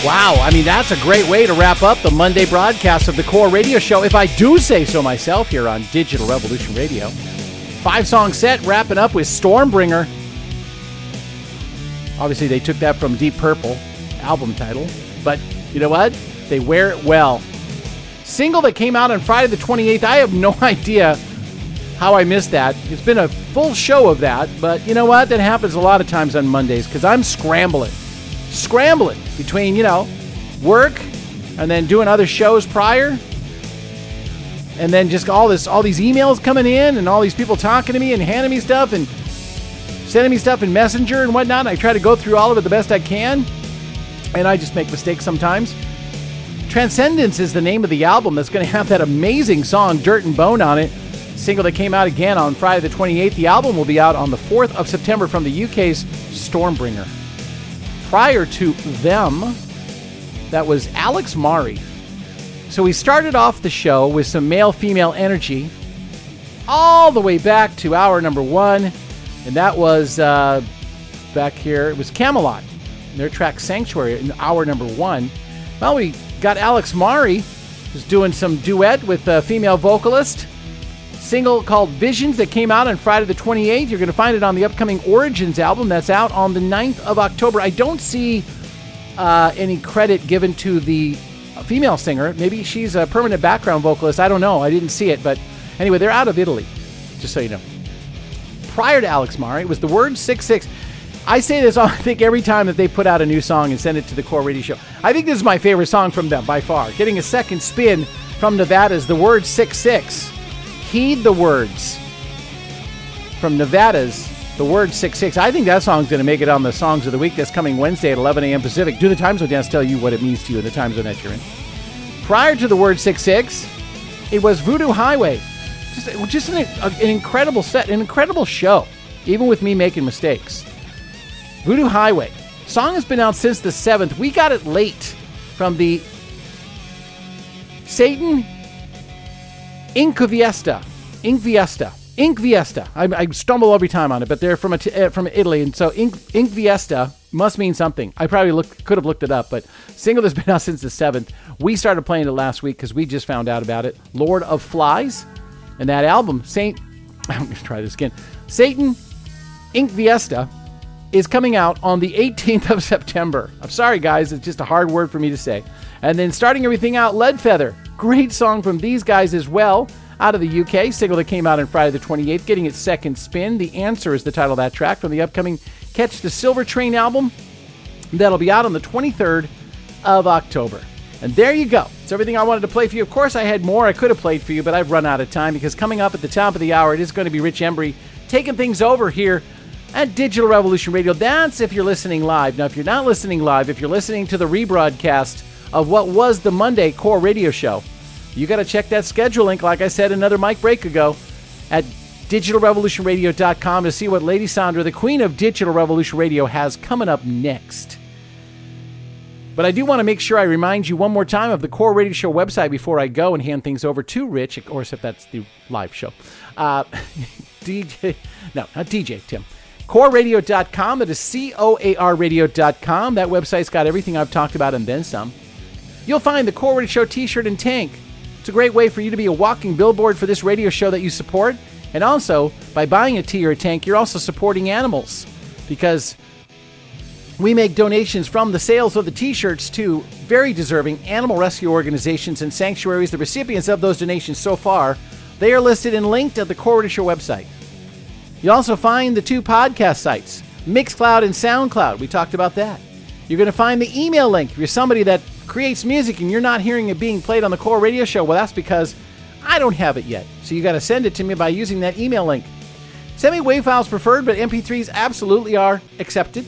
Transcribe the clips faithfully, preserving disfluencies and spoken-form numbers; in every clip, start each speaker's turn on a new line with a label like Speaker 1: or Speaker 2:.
Speaker 1: Wow, I mean, that's a great way to wrap up the Monday broadcast of the Core Radio Show, if I do say so myself, here on Digital Revolution Radio. Five-song set, wrapping up with Stormbringer. Obviously, they took that from Deep Purple, album title. But you know what? They wear it well. Single that came out on Friday the twenty-eighth. I have no idea how I missed that. It's been a full show of that. But you know what? That happens a lot of times on Mondays because I'm scrambling. Scrambling between, you know, work and then doing other shows prior. And then just all this, all these emails coming in and all these people talking to me and handing me stuff and sending me stuff in Messenger and whatnot. And I try to go through all of it the best I can. And I just make mistakes sometimes. Transcendence is the name of the album that's going to have that amazing song, Dirt and Bone, on it. Single that came out again on Friday the twenty-eighth. The album will be out on the fourth of September from the U K's Stormbringer. Prior to them, that was Alex Mari. So we started off the show with some male-female energy all the way back to hour number one. And that was uh, back here. It was Camelot. Their track Sanctuary in hour number one. Well, we got Alex Mari, who's doing some duet with a female vocalist. Single called Visions that came out on Friday the twenty-eighth. You're going to find it on the upcoming Origins album that's out on the ninth of October. I don't see uh, any credit given to the female singer. Maybe she's a permanent background vocalist. I don't know. I didn't see it. But anyway, they're out of Italy, just so you know. Prior to Alex Mari, it was The Word six six. I say this, I think, every time that they put out a new song and send it to the Core Radio Show. I think this is my favorite song from them by far. Getting a second spin from Nevada's The Word six six. Heed the words from Nevada's The Word six six. I think that song's going to make it on the Songs of the Week that's coming Wednesday at eleven a.m. Pacific. Do the time zone dance tell you what it means to you in the time zone that you're in. Prior to The Word six six, it was Voodoo Highway. Just, just an, an incredible set, an incredible show, even with me making mistakes. Voodoo Highway. Song has been out since the seventh. We got it late from the Satan Incuviesta. Inkviesta. Inkviesta. I, I stumble every time on it, but they're from a t- uh, from Italy, and so Ink, Inkviesta must mean something. I probably look, could have looked it up, but single that's been out since the seventh. We started playing it last week because we just found out about it. Lord of Flies. And that album, Saint... I'm going to try this again. Satan Inkviesta is coming out on the eighteenth of September. I'm sorry, guys. It's just a hard word for me to say. And then starting everything out, Leadfeather. Great song from these guys as well, out of the U K. Single that came out on Friday the twenty-eighth, getting its second spin. The Answer is the title of that track from the upcoming Catch the Silver Train album. That'll be out on the twenty-third of October. And there you go. It's everything I wanted to play for you. Of course, I had more I could have played for you, but I've run out of time because coming up at the top of the hour, it is going to be Rich Embry taking things over here at Digital Revolution Radio. That's if you're listening live. Now, if you're not listening live, if you're listening to the rebroadcast of what was the Monday Core Radio Show, you got to check that schedule link, like I said another mic break ago, at digital revolution radio dot com to see what Lady Sandra, the queen of Digital Revolution Radio, has coming up next. But I do want to make sure I remind you one more time of the Core Radio Show website before I go and hand things over to Rich, of course, if that's the live show. Uh, D J, no, not D J, Tim. core radio dot com. That is C O A R radio dot com. That website's got everything I've talked about and then some. You'll find the Core Radio Show t-shirt and tank. It's a great way for you to be a walking billboard for this radio show that you support. And also, by buying a tee or a tank, you're also supporting animals. Because we make donations from the sales of the t-shirts to very deserving animal rescue organizations and sanctuaries. The recipients of those donations so far, they are listed and linked at the Core Radio Show website. You also find the two podcast sites, Mixcloud and SoundCloud. We talked about that. You're going to find the email link. If you're somebody that creates music and you're not hearing it being played on the Core Radio Show, well, that's because I don't have it yet. So you got to send it to me by using that email link. Send me WAV files preferred, but M P threes absolutely are accepted.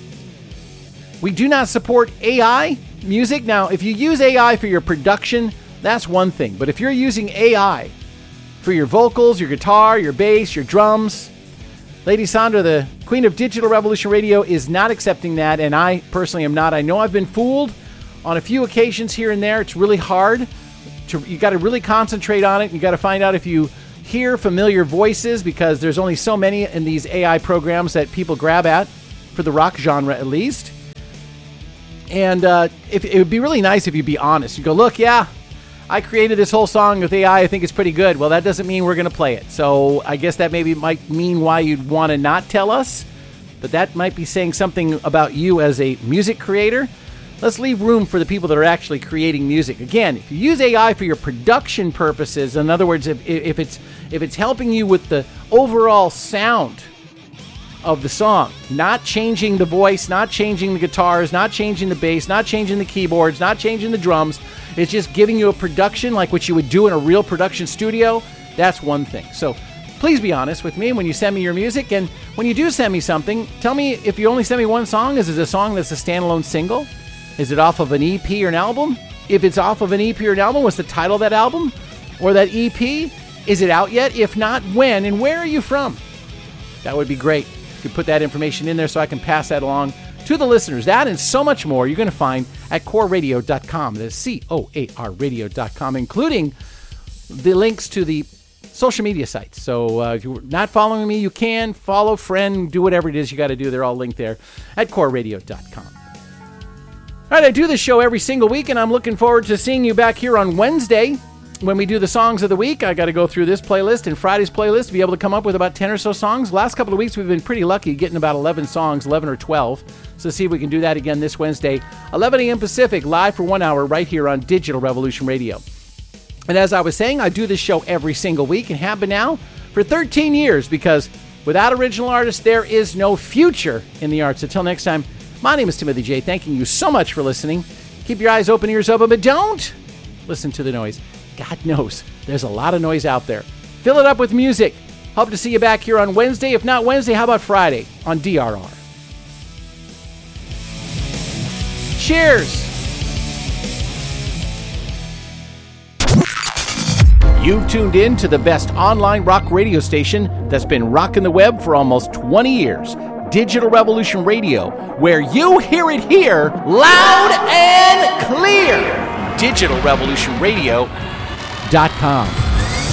Speaker 1: We do not support A I music. Now, if you use A I for your production, that's one thing. But if you're using A I for your vocals, your guitar, your bass, your drums, Lady Sandra, the queen of Digital Revolution Radio, is not accepting that, and I personally am not. I know I've been fooled on a few occasions here and there. It's really hard. To, you got to really concentrate on it. You got to find out if you hear familiar voices, because there's only so many in these A I programs that people grab at, for the rock genre at least. And uh, if, it would be really nice if you'd be honest. You go, look, yeah, I created this whole song with A I. I think it's pretty good. Well, that doesn't mean we're going to play it. So I guess that maybe might mean why you'd want to not tell us. But that might be saying something about you as a music creator. Let's leave room for the people that are actually creating music. Again, if you use A I for your production purposes, in other words, if, if it's if it's helping you with the overall sound of the song, not changing the voice, not changing the guitars, not changing the bass, not changing the keyboards, not changing the drums, it's just giving you a production like what you would do in a real production studio, that's one thing. So please be honest with me when you send me your music, and when you do send me something, tell me if you only send me one song, is it a song that's a standalone single? Is it off of an E P or an album? If it's off of an E P or an album, what's the title of that album or that E P? Is it out yet? If not, when and where are you from? That would be great. You put that information in there so I can pass that along to the listeners. That and so much more you're going to find at core radio dot com. That's C O A R radio dot com, including the links to the social media sites. So uh, if you're not following me, you can follow, friend, do whatever it is you got to do. They're all linked there at core radio dot com. All right, I do this show every single week, and I'm looking forward to seeing you back here on Wednesday when we do the songs of the week. I got to go through this playlist and Friday's playlist to be able to come up with about ten or so songs. Last couple of weeks, we've been pretty lucky getting about eleven songs, eleven or twelve. So see if we can do that again this Wednesday, eleven a.m. Pacific, live for one hour right here on Digital Revolution Radio. And as I was saying, I do this show every single week and have been now for thirteen years, because without original artists, there is no future in the arts. Until next time, my name is Timothy J. Thanking you so much for listening. Keep your eyes open, ears open, but don't listen to the noise. God knows there's a lot of noise out there. Fill it up with music. Hope to see you back here on Wednesday. If not Wednesday, how about Friday on D R R? Cheers! You've tuned in to the best online rock radio station that's been rocking the web for almost twenty years. Digital Revolution Radio, where you hear it here loud and clear. digital revolution radio dot com.